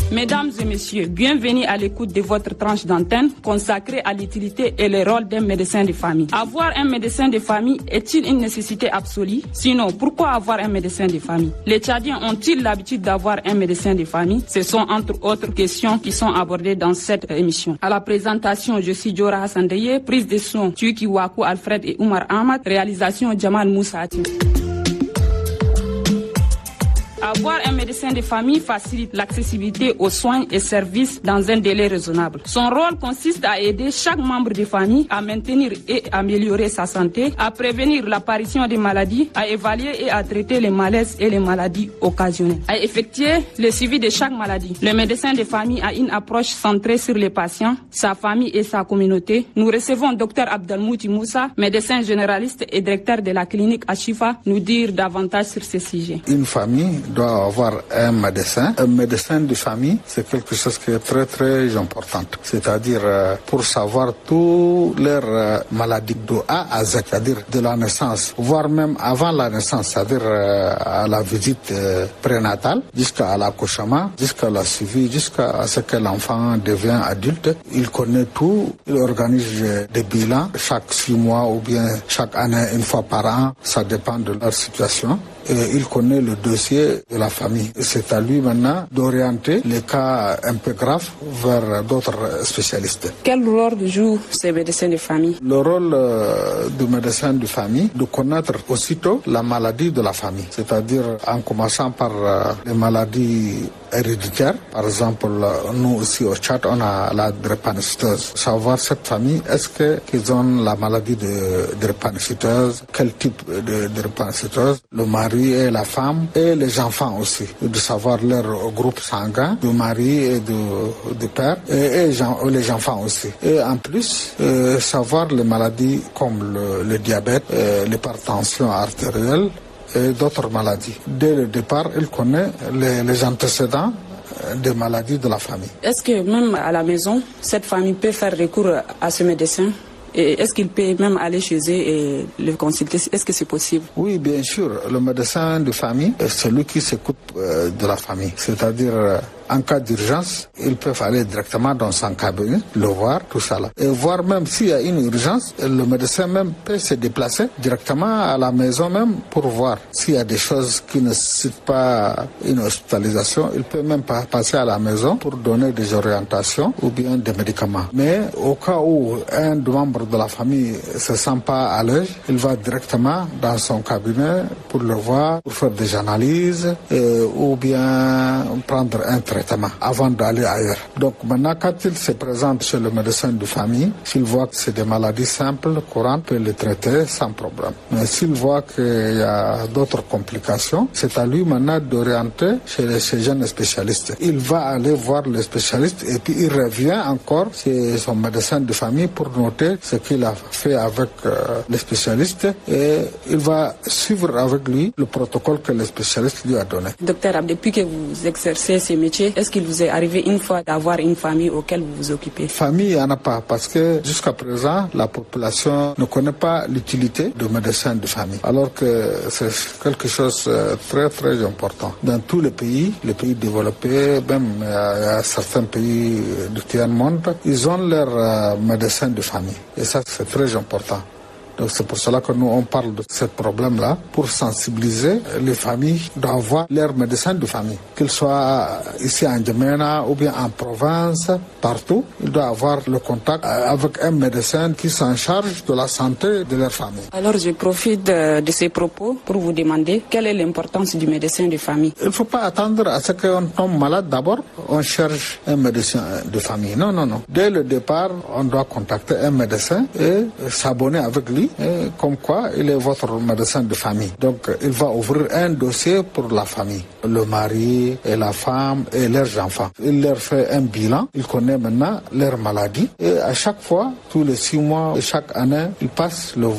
Mesdames et messieurs, bienvenue à l'écoute de votre tranche d'antenne consacrée à l'utilité et le rôle d'un médecin de famille. Avoir un médecin de famille est-il une nécessité absolue? Sinon, pourquoi avoir un médecin de famille? Les Tchadiens ont-ils l'habitude d'avoir un médecin de famille? Ce sont entre autres questions qui sont abordées dans cette émission. À la présentation, je suis Diora Hassandeye, prise de son Tuiki Wakou Alfred et Oumar Ahmad, réalisation Jamal Moussati. Avoir un médecin de famille facilite l'accessibilité aux soins et services dans un délai raisonnable. Son rôle consiste à aider chaque membre de famille à maintenir et améliorer sa santé, à prévenir l'apparition des maladies, à évaluer et à traiter les malaises et les maladies occasionnelles, à effectuer le suivi de chaque maladie. Le médecin de famille a une approche centrée sur les patients, sa famille et sa communauté. Nous recevons Dr Abdelmouti Moussa, médecin généraliste et directeur de la clinique Ashifa, nous dire davantage sur ce sujet. Une famille doit avoir un médecin. Un médecin de famille, c'est quelque chose qui est très très important. C'est-à-dire pour savoir toutes leurs maladies de A à Z, c'est-à-dire de la naissance, voire même avant la naissance, c'est-à-dire à la visite prénatale, jusqu'à l'accouchement, jusqu'à la suivi, jusqu'à ce que l'enfant devient adulte. Il connaît tout, il organise des bilans chaque 6 mois ou bien chaque année, une fois par an, ça dépend de leur situation. Et il connaît le dossier de la famille. C'est à lui maintenant d'orienter les cas un peu graves vers d'autres spécialistes. Quel rôle jouent ces médecins de famille? Le rôle du médecin de famille, de connaître aussitôt la maladie de la famille. C'est-à-dire en commençant par les maladies héréditaires. Par exemple, nous aussi au Tchad, on a la drépanocytose. Savoir cette famille, est-ce qu'ils ont la maladie de drépanocytose? Quel type de drépanocytose? Le mari et la femme et les enfants aussi, de savoir leur groupe sanguin du mari et du père et les enfants aussi. Et en plus, savoir les maladies comme le diabète, l'hypertension artérielle et d'autres maladies. Dès le départ, il connaît les antécédents des maladies de la famille. Est-ce que même à la maison, cette famille peut faire recours à ce médecin? Et est-ce qu'il peut même aller chez eux et le consulter? Est-ce que c'est possible? Oui, bien sûr. Le médecin de famille, c'est celui qui s'occupe de la famille. C'est-à-dire, en cas d'urgence, ils peuvent aller directement dans son cabinet, le voir, tout ça là. Et voir même s'il y a une urgence, le médecin même peut se déplacer directement à la maison même pour voir s'il y a des choses qui ne nécessitent pas une hospitalisation. Il peut même passer à la maison pour donner des orientations ou bien des médicaments. Mais au cas où un membre de la famille ne se sent pas à l'aise, il va directement dans son cabinet pour le voir, pour faire des analyses ou bien prendre un traitement avant d'aller ailleurs. Donc maintenant, quand il se présente chez le médecin de famille, s'il voit que c'est des maladies simples, courantes, il peut les traiter sans problème. Mais s'il voit qu'il y a d'autres complications, c'est à lui maintenant d'orienter chez ces jeunes spécialistes. Il va aller voir le spécialiste et puis il revient encore chez son médecin de famille pour noter ce qu'il a fait avec le spécialiste et il va suivre avec lui le protocole que le spécialiste lui a donné. Docteur, depuis que vous exercez ces métiers, est-ce qu'il vous est arrivé une fois d'avoir une famille auquel vous vous occupez? Famille, il n'y en a pas, parce que jusqu'à présent, la population ne connaît pas l'utilité du médecin de famille. Alors que c'est quelque chose de très très important. Dans tous les pays développés, même il y a certains pays du tiers-monde, ils ont leur médecin de famille. Et ça, c'est très important. Donc c'est pour cela que nous on parle de ce problème-là, pour sensibiliser les familles d'avoir leur médecin de famille. Qu'ils soient ici en Djamena ou bien en province, partout, ils doivent avoir le contact avec un médecin qui s'en charge de la santé de leur famille. Alors je profite de ces propos pour vous demander quelle est l'importance du médecin de famille. Il ne faut pas attendre à ce qu'on tombe malade d'abord, on cherche un médecin de famille. Non. Dès le départ, on doit contacter un médecin et s'abonner avec lui. Et comme quoi il est votre médecin de famille. Donc il va ouvrir un dossier pour la famille, le mari et la femme et leurs enfants. Il leur fait un bilan, il connaît maintenant leur maladie et à chaque fois, tous les 6 mois, chaque année, il passe le